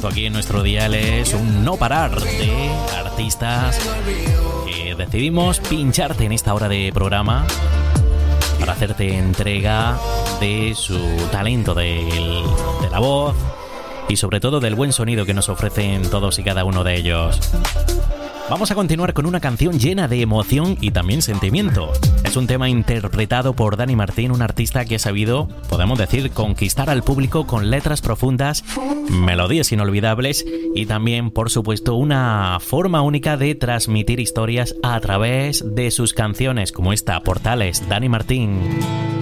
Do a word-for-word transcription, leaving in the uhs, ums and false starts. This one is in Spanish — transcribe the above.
aquí en nuestro dial es un no parar de artistas que decidimos pincharte en esta hora de programa para hacerte entrega de su talento del, de la voz y sobre todo del buen sonido que nos ofrecen todos y cada uno de ellos. Vamos a continuar con una canción llena de emoción y también sentimiento. Es un tema interpretado por Dani Martín, un artista que ha sabido, podemos decir, conquistar al público con letras profundas, melodías inolvidables y también, por supuesto, una forma única de transmitir historias a través de sus canciones, como esta, Portales, Dani Martín.